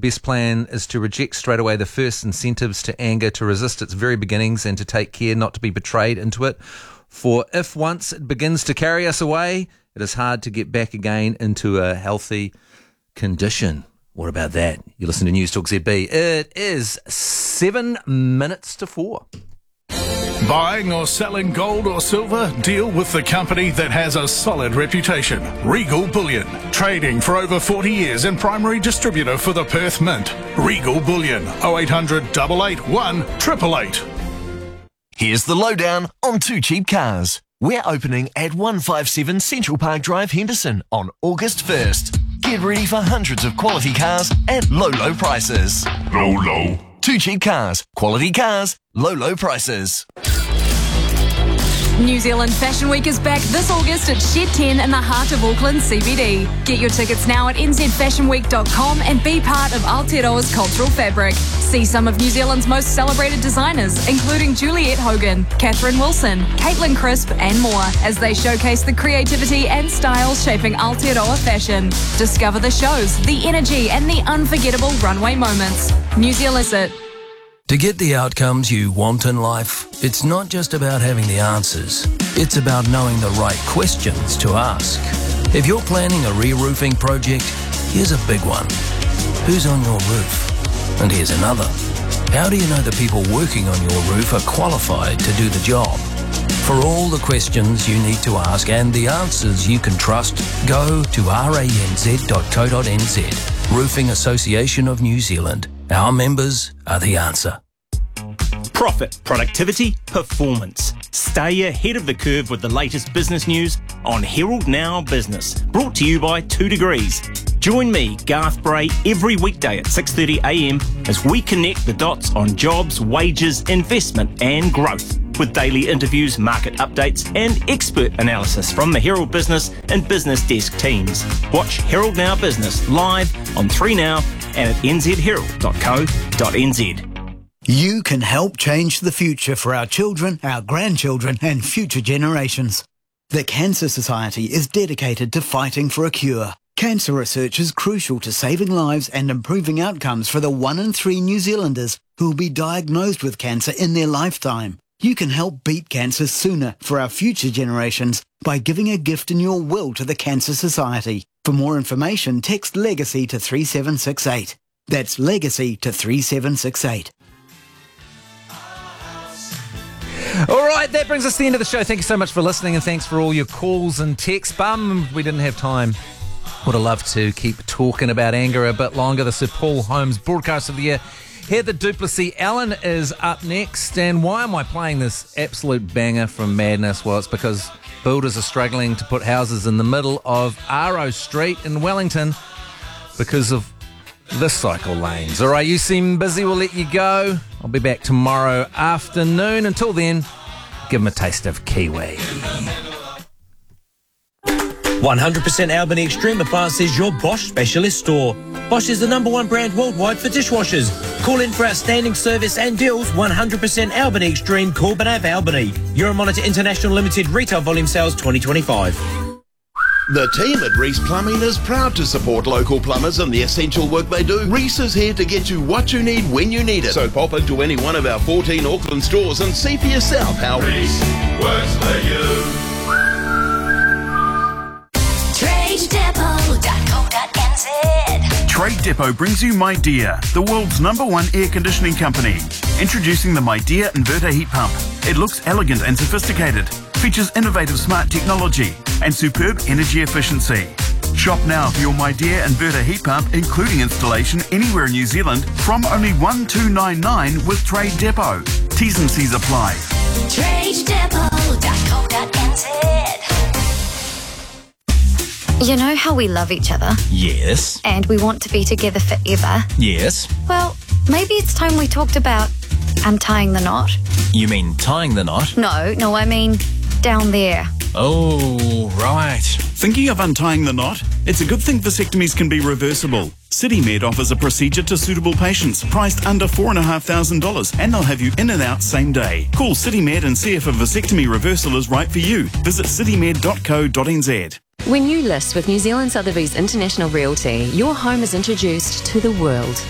best plan is to reject straight away the first incentives to anger, to resist its very beginnings, and to take care not to be betrayed into it. For if once it begins to carry us away, it is hard to get back again into a healthy condition. What about that? You listen to News Talk ZB. It is 7 minutes to 4. Buying or selling gold or silver? Deal with the company that has a solid reputation. Regal Bullion. Trading for over 40 years and primary distributor for the Perth Mint. Regal Bullion. 0800 881 888. Here's the lowdown on Too Cheap Cars. We're opening at 157 Central Park Drive, Henderson on August 1st. Get ready for hundreds of quality cars at low prices. Low. Too Cheap Cars. Quality cars, low prices. New Zealand Fashion Week is back this August at Shed 10 in the heart of Auckland CBD. Get your tickets now at nzfashionweek.com and be part of Aotearoa's cultural fabric. See some of New Zealand's most celebrated designers, including Juliette Hogan, Catherine Wilson, Caitlin Crisp and more, as they showcase the creativity and style shaping Aotearoa fashion. Discover the shows, the energy and the unforgettable runway moments. New Zealand's it. To get the outcomes you want in life, it's not just about having the answers. It's about knowing the right questions to ask. If you're planning a re-roofing project, here's a big one. Who's on your roof? And here's another. How do you know the people working on your roof are qualified to do the job? For all the questions you need to ask and the answers you can trust, go to ranz.co.nz. Roofing Association of New Zealand. Our members are the answer. Profit, productivity, performance. Stay ahead of the curve with the latest business news on Herald Now Business. Brought to you by 2 Degrees. Join me, Garth Bray, every weekday at 6:30am as we connect the dots on jobs, wages, investment and growth. With daily interviews, market updates and expert analysis from the Herald Business and Business Desk teams. Watch Herald Now Business live on 3Now and at nzherald.co.nz. You can help change the future for our children, our grandchildren and future generations. The Cancer Society is dedicated to fighting for a cure. Cancer research is crucial to saving lives and improving outcomes for the 1 in 3 New Zealanders who will be diagnosed with cancer in their lifetime. You can help beat cancer sooner for our future generations by giving a gift in your will to the Cancer Society. For more information, text LEGACY to 3768. That's LEGACY to 3768. All right, that brings us to the end of the show. Thank you so much for listening and thanks for all your calls and texts. We didn't have time. Would have loved to keep talking about anger a bit longer. The Sir Paul Holmes Broadcast of the Year. Heather Duplessis Allen is up next. And why am I playing this absolute banger from Madness? Well, it's because builders are struggling to put houses in the middle of Aro Street in Wellington because of the cycle lanes. All right, you seem busy. We'll let you go. I'll be back tomorrow afternoon. Until then, give them a taste of Kiwi. 100% Albany Extreme Appliances, your Bosch specialist store. Bosch is the #1 brand worldwide for dishwashers. Call in for outstanding service and deals. 100% Albany Extreme, Corbin Ave, Albany. Euromonitor International Limited Retail Volume Sales 2025. The team at Reese Plumbing is proud to support local plumbers and the essential work they do. Reese is here to get you what you need when you need it. So pop into any one of our 14 Auckland stores and see for yourself how Reese works for you. Trade Depot brings you MyDear, the world's #1 air conditioning company. Introducing the MyDear inverter heat pump. It looks elegant and sophisticated, features innovative smart technology and superb energy efficiency. Shop now for your MyDear inverter heat pump, including installation anywhere in New Zealand, from only $1,299 with Trade Depot. T's and C's apply. TradeDepot.co.nz. You know how we love each other? Yes. And we want to be together forever? Yes. Well, maybe it's time we talked about untying the knot. You mean tying the knot? No, I mean down there. Oh, right. Thinking of untying the knot? It's a good thing vasectomies can be reversible. CityMed offers a procedure to suitable patients, priced under $4,500, and they'll have you in and out same day. Call CityMed and see if a vasectomy reversal is right for you. Visit citymed.co.nz. When you list with New Zealand Sotheby's International Realty, your home is introduced to the world.